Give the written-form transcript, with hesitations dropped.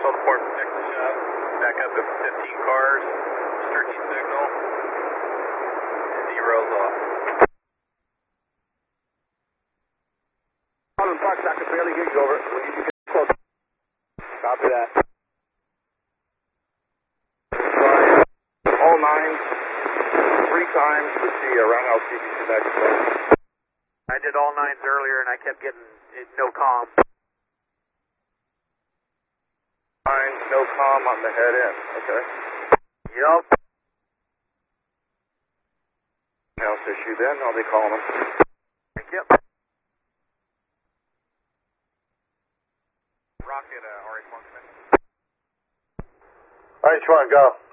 Hold port protect the shop. Back up to 15 cars. Sturkey signal. Zero's off. Modern Fox, Dr. Bailey, gigs over. We need to get close. Copy that. All nines, 3 times to see around LCBC next. I did all nines earlier and I kept getting no comm. Nines, no comm on the head end, okay? Yup. House issue then, I'll be calling them. Thank you. Rocket, RH1. RH1, go.